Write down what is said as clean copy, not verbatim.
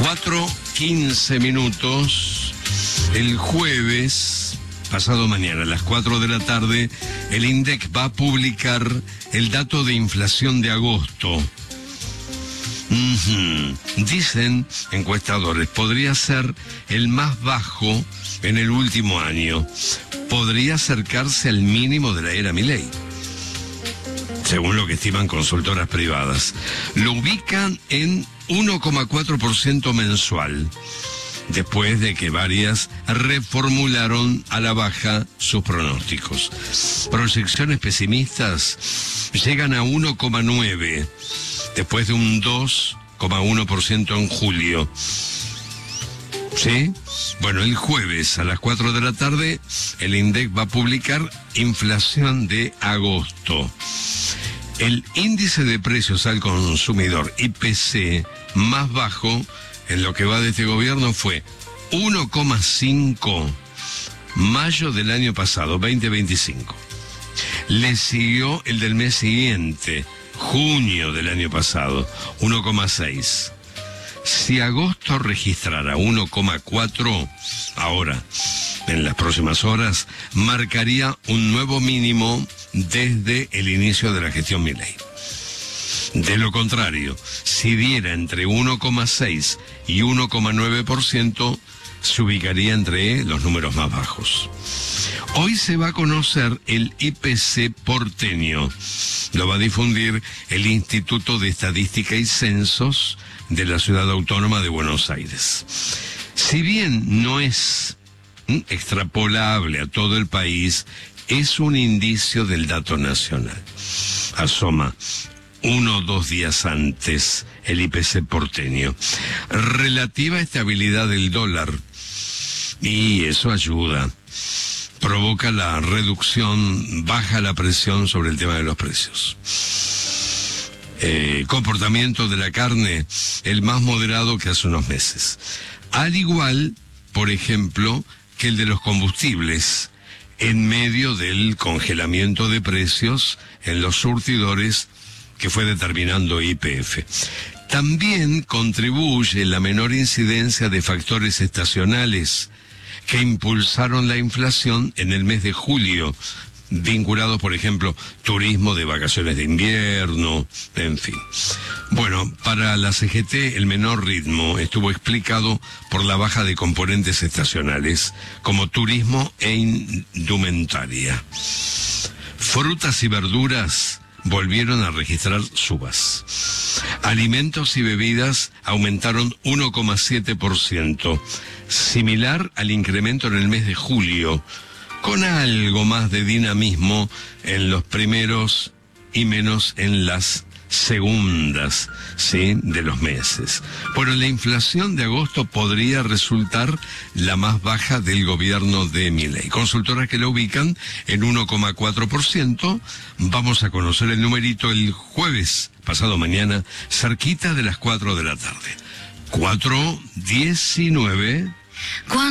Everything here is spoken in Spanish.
4:15. El jueves, pasado mañana, a las 4 de la tarde, el INDEC va a publicar el dato de inflación de agosto. Dicen encuestadores, podría ser el más bajo en el último año. Podría acercarse al mínimo de la era Milei, según lo que estiman consultoras privadas. Lo ubican en 1,4% mensual, después de que varias reformularon a la baja sus pronósticos. Proyecciones pesimistas llegan a 1,9%, después de un 2,1% en julio. ¿Sí? Bueno, el jueves a las 4 de la tarde, el INDEC va a publicar inflación de agosto. El índice de precios al consumidor, IPC, más bajo en lo que va de este gobierno fue 1,5 mayo del año pasado, 2025. Le siguió el del mes siguiente, junio del año pasado, 1,6. Si agosto registrara 1,4, ahora, en las próximas horas, marcaría un nuevo mínimo desde el inicio de la gestión Milei. De lo contrario, si diera entre 1,6 y 1,9%, se ubicaría entre los números más bajos. Hoy se va a conocer el IPC porteño. Lo va a difundir el Instituto de Estadística y Censos de la Ciudad Autónoma de Buenos Aires. Si bien no es extrapolable a todo el país, es un indicio del dato nacional. Asoma 1 o 2 días antes el IPC porteño. Relativa estabilidad del dólar, y eso ayuda. Provoca la reducción, baja la presión sobre el tema de los precios. Comportamiento de la carne, el más moderado que hace unos meses. Al igual, por ejemplo, que el de los combustibles, en medio del congelamiento de precios en los surtidores que fue determinando YPF. También contribuye la menor incidencia de factores estacionales que impulsaron la inflación en el mes de julio, vinculados, por ejemplo, turismo de vacaciones de invierno, en fin. Bueno, para la CGT el menor ritmo estuvo explicado por la baja de componentes estacionales, como turismo e indumentaria. Frutas y verduras volvieron a registrar subas. Alimentos y bebidas aumentaron 1,7%, similar al incremento en el mes de julio, con algo más de dinamismo en los primeros y menos en las segundas, ¿sí?, de los meses. Bueno, la inflación de agosto podría resultar la más baja del gobierno de Milei. Consultoras que la ubican en 1,4%. Vamos a conocer el numerito el jueves, pasado mañana, cerquita de las 4 de la tarde. 4:19.